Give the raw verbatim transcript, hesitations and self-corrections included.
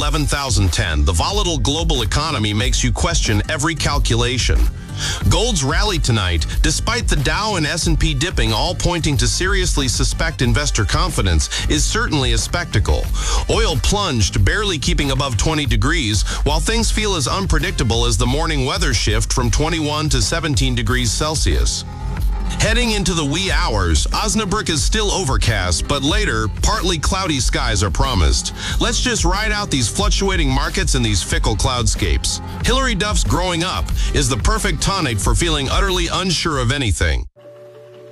eleven thousand ten, the volatile global economy makes you question every calculation. Gold's rally tonight, despite the Dow and S and P dipping, all pointing to seriously suspect investor confidence, is certainly a spectacle. Oil plunged, barely keeping above twenty degrees, while things feel as unpredictable as the morning weather shift from twenty-one to seventeen degrees Celsius. Heading into the wee hours, Osnabrück is still overcast, but later, partly cloudy skies are promised. Let's just ride out these fluctuating markets and these fickle cloudscapes. Hilary Duff's Growing Up is the perfect tonic for feeling utterly unsure of anything.